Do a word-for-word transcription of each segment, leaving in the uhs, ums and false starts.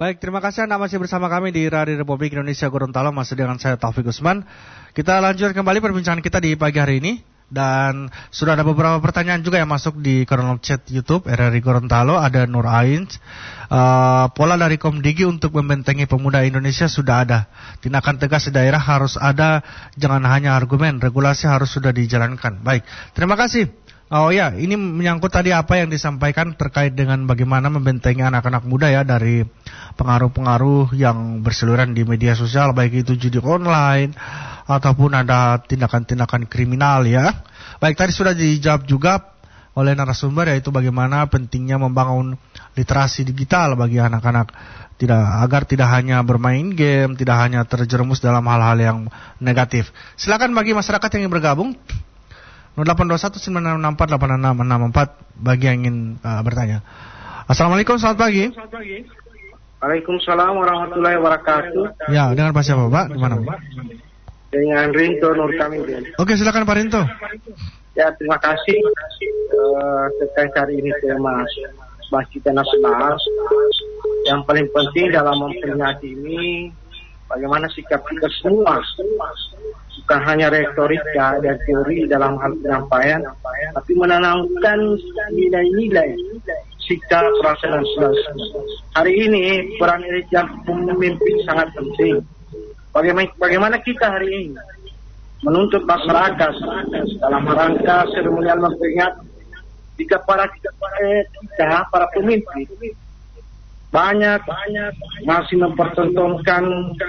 Baik, terima kasih Anda masih bersama kami di Radio Republik Indonesia Gorontalo, masih dengan saya Taufik Usman. Kita lanjut kembali perbincangan kita di pagi hari ini. Dan sudah ada beberapa pertanyaan juga yang masuk di kolom chat YouTube R R I Gorontalo. Ada Nur Ain, uh, pola dari Komdigi untuk membentengi pemuda Indonesia sudah ada. Tindakan tegas di daerah harus ada, jangan hanya argumen. Regulasi harus sudah dijalankan. Baik, terima kasih. Oh ya, ini menyangkut tadi apa yang disampaikan terkait dengan bagaimana membentengi anak-anak muda ya dari pengaruh-pengaruh yang berseliweran di media sosial, baik itu judi online ataupun ada tindakan-tindakan kriminal ya. Baik, tadi sudah dijawab juga oleh narasumber, yaitu bagaimana pentingnya membangun literasi digital bagi anak-anak, tidak agar tidak hanya bermain game, tidak hanya terjerumus dalam hal-hal yang negatif. Silakan bagi masyarakat yang ingin bergabung nol delapan dua satu sembilan enam empat delapan enam enam empat bagi yang ingin uh, bertanya. Assalamualaikum, selamat pagi. Waalaikumsalam warahmatullahi wabarakatuh. Ya, dengan Pak siapa Pak? Di mana Pak? Dengan Rinto Nur Kamil. Oke, silakan Pak Rinto. Ya, terima kasih uh, terkait hari ini tema Masjid Nasional. Yang paling penting dalam memperingati ini bagaimana sikap kita semua, bukan hanya retorika dan teori dalam hal penyampaian, tapi menanamkan nilai-nilai sikap perasaan nasional. Hari ini peran elit pemimpin sangat penting. Bagaimana, bagaimana kita hari ini menuntut masyarakat dalam rangka seremonial memperingati jika para kita, kita para pemimpin banyak banyak masih mempertontonkan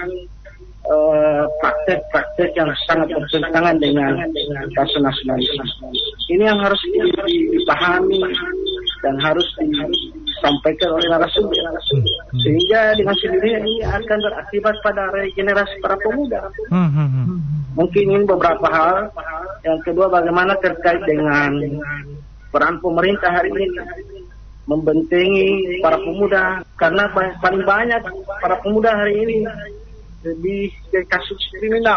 uh, praktek-praktek yang sangat bertentangan dengan rasa nasionalisme. Ini yang harus dipahami dan harus disampaikan oleh narasumber, sehingga dengan sendirinya ini akan berakibat pada regenerasi para pemuda. Mungkin ini beberapa hal. Yang kedua, bagaimana terkait dengan peran pemerintah hari ini membentengi para pemuda, karena paling banyak para pemuda hari ini lebih ke kasus kriminal,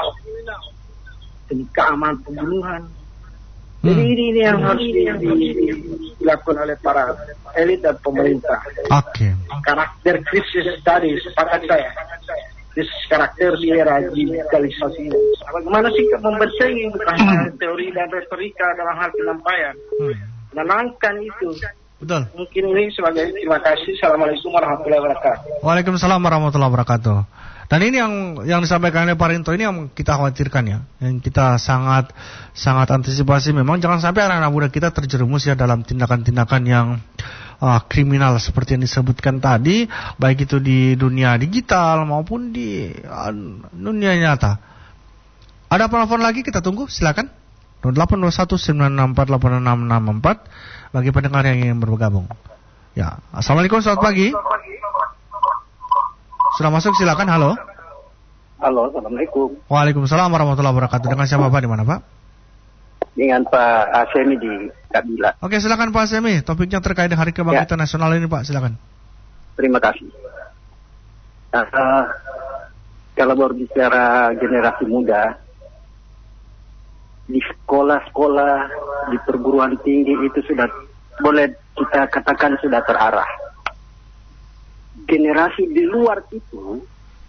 penikaman, pembunuhan. Jadi ini, ini yang harus di, di, dilakukan oleh para elit dan pemerintah. Oke. Okay. Karakter krisis tadi, sepakat saya. Krisis karakter di era digitalisasi. Bagaimana sih membentengi bukan hanya teori dan retorika dalam hal penyampaian, hmm. menangkan itu. Betul. Mungkin ini sebagai terima kasih. Assalamualaikum warahmatullahi wabarakatuh. Waalaikumsalam warahmatullahi wabarakatuh. Dan ini yang yang disampaikan oleh Pak Rinto ini yang kita khawatirkan ya, yang kita sangat sangat antisipasi. Memang jangan sampai anak-anak muda kita terjerumus ya dalam tindakan-tindakan yang uh, kriminal seperti yang disebutkan tadi, baik itu di dunia digital maupun di uh, dunia nyata. Ada penelpon lagi, kita tunggu, silakan. nol delapan dua satu sembilan enam empat delapan enam enam empat bagi pendengar yang ingin bergabung. Ya, assalamualaikum, selamat pagi. Sudah masuk, silakan. Halo. Halo, assalamualaikum. Waalaikumsalam warahmatullahi wabarakatuh. Dengan siapa Pak? Di mana Pak? Dengan Pak Asemi di Kabila. Oke, silakan Pak Asemi. Topiknya terkait dengan Hari Kebangkitan ya. Nasional ini Pak, silakan. Terima kasih. Uh, kalau berbicara generasi muda, di sekolah-sekolah, di perguruan tinggi itu sudah boleh kita katakan sudah terarah. Generasi di luar itu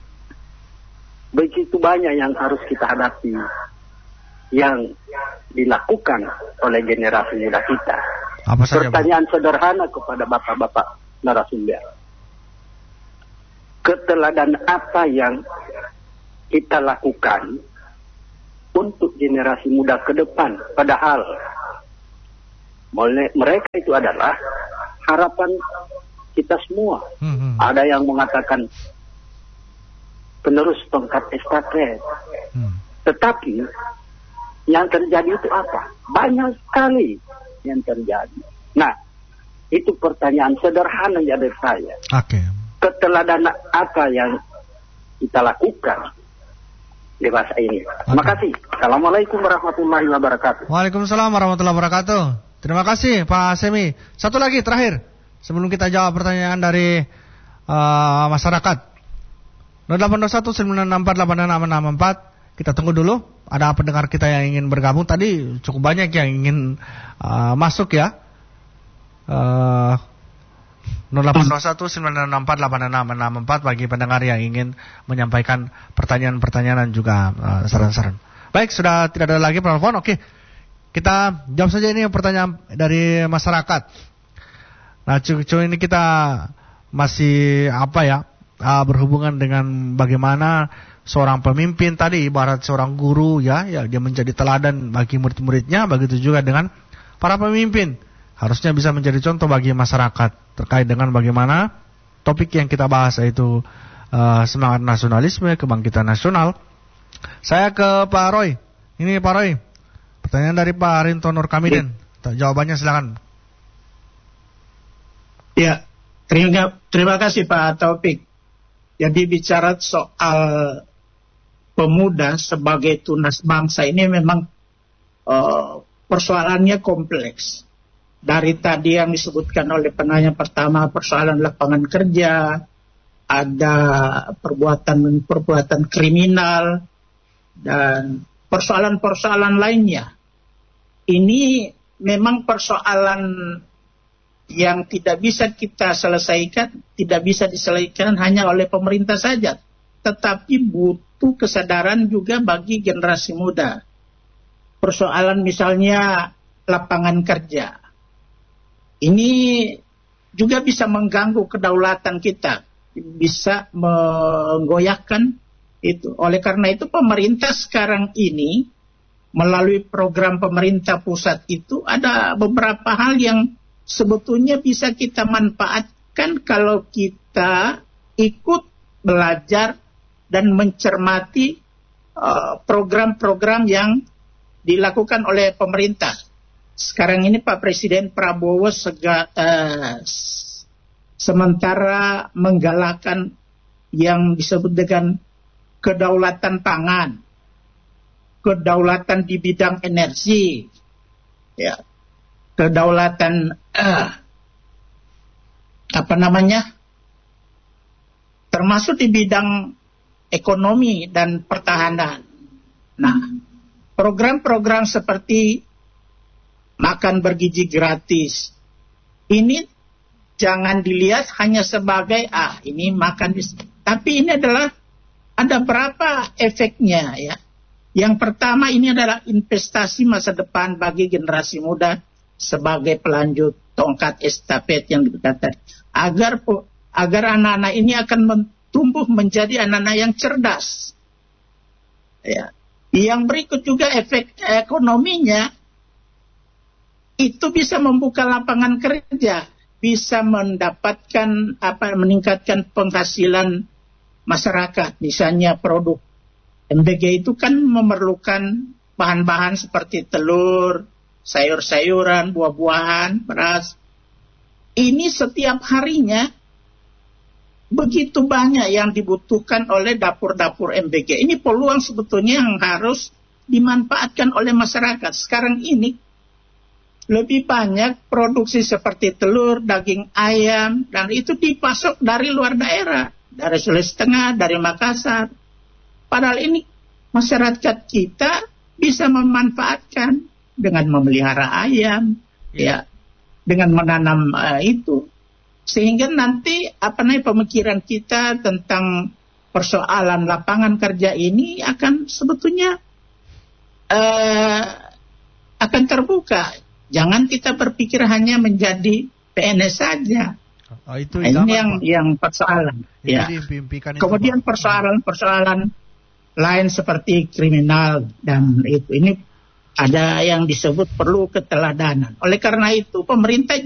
begitu banyak yang harus kita hadapi, yang dilakukan oleh generasi muda kita. Apa saja, Pertanyaan Pak? Sederhana kepada bapak-bapak narasumber. Keteladan apa yang kita lakukan untuk generasi muda ke depan? Padahal mereka itu adalah harapan kita semua. Hmm. Ada yang mengatakan penerus tongkat estafet. Hmm. Tetapi yang terjadi itu apa? Banyak sekali yang terjadi. Nah, itu pertanyaan sederhana dari saya. Oke. Okay. Keteladanan apa yang kita lakukan di masa ini? Okay. Terima kasih. Assalamualaikum warahmatullahi wabarakatuh. Waalaikumsalam warahmatullahi wabarakatuh. Terima kasih Pak Semi. Satu lagi terakhir, sebelum kita jawab pertanyaan dari uh, masyarakat. nol delapan dua satu sembilan enam empat delapan enam enam empat. Kita tunggu dulu. Ada pendengar kita yang ingin bergabung. Tadi cukup banyak yang ingin uh, masuk ya. Uh, nol delapan dua satu sembilan enam empat delapan enam enam empat bagi pendengar yang ingin menyampaikan pertanyaan-pertanyaan dan juga uh, saran-saran. Baik, sudah tidak ada lagi penelpon. Oke, kita jawab saja ini pertanyaan dari masyarakat. Nah, cucu ini kita masih apa ya uh, berhubungan dengan bagaimana seorang pemimpin tadi ibarat seorang guru ya, ya dia menjadi teladan bagi murid-muridnya, begitu juga dengan para pemimpin harusnya bisa menjadi contoh bagi masyarakat terkait dengan bagaimana topik yang kita bahas yaitu uh, semangat nasionalisme, kebangkitan nasional. Saya ke Pak Roy. Ini Pak Roy, pertanyaan dari Pak Harinto Nur Kamiden. Ya. Jawabannya silakan. Ya, terima, terima kasih Pak Taufik. Jadi bicara soal pemuda sebagai tunas bangsa ini memang uh, persoalannya kompleks. Dari tadi yang disebutkan oleh penanya pertama, persoalan lapangan kerja, ada perbuatan-perbuatan kriminal, dan persoalan-persoalan lainnya. Ini memang persoalan yang tidak bisa kita selesaikan, tidak bisa diselesaikan hanya oleh pemerintah saja, tetapi butuh kesadaran juga bagi generasi muda. Persoalan misalnya lapangan kerja. Ini juga bisa mengganggu kedaulatan kita, bisa menggoyahkan itu. Oleh karena itu pemerintah sekarang ini melalui program pemerintah pusat itu ada beberapa hal yang sebetulnya bisa kita manfaatkan kalau kita ikut belajar dan mencermati uh, program-program yang dilakukan oleh pemerintah. Sekarang ini Pak Presiden Prabowo sega, uh, sementara menggalakkan yang disebut dengan kedaulatan pangan, kedaulatan di bidang energi, ya, kedaulatan uh, apa namanya, termasuk di bidang ekonomi dan pertahanan. Nah, program-program seperti makan bergizi gratis ini jangan dilihat hanya sebagai ah ini makan, tapi ini adalah ada berapa efeknya ya. Yang pertama, ini adalah investasi masa depan bagi generasi muda sebagai pelanjut tongkat estafet yang dikatakan, agar agar anak-anak ini akan tumbuh menjadi anak-anak yang cerdas. Ya. Yang berikut juga efek ekonominya, itu bisa membuka lapangan kerja, bisa mendapatkan apa, meningkatkan penghasilan masyarakat. Misalnya produk M B G itu kan memerlukan bahan-bahan seperti telur, sayur-sayuran, buah-buahan, beras. Ini setiap harinya begitu banyak yang dibutuhkan oleh dapur-dapur M B G. Ini peluang sebetulnya yang harus dimanfaatkan oleh masyarakat. Sekarang ini lebih banyak produksi seperti telur, daging ayam, dan itu dipasok dari luar daerah, dari Sulawesi Tengah, dari Makassar. Padahal ini masyarakat kita bisa memanfaatkan dengan memelihara ayam, ya, dengan menanam uh, itu, sehingga nanti apa namanya pemikiran kita tentang persoalan lapangan kerja ini akan sebetulnya uh, akan terbuka. Jangan kita berpikir hanya menjadi P N S saja. Oh, itu ini zaman, yang Pak. yang persoalan. Itu ya. Kemudian persoalan-persoalan lain seperti kriminal dan itu ini ada yang disebut perlu keteladanan. Oleh karena itu pemerintah